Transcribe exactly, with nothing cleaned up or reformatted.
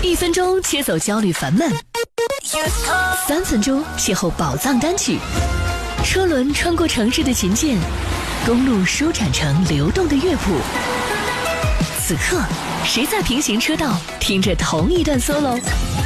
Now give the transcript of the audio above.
一分钟切走焦虑烦闷，三分钟邂逅宝藏单曲。车轮穿过城市的琴键，公路舒展成流动的乐谱。此刻，谁在平行车道听着同一段 solo？